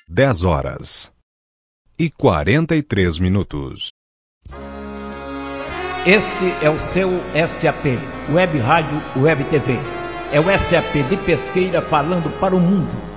10h43. Este é o seu SAP, Web Rádio Web TV. É o SAP de Pesqueira falando para o mundo.